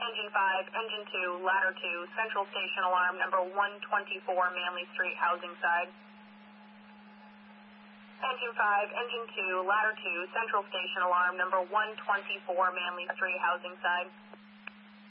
Engine 5, Engine 2, Ladder 2, Central Station Alarm number 124, Manley Street, housing side. Engine 5, Engine 2, Ladder 2, Central Station Alarm number 124, Manley Street, housing side.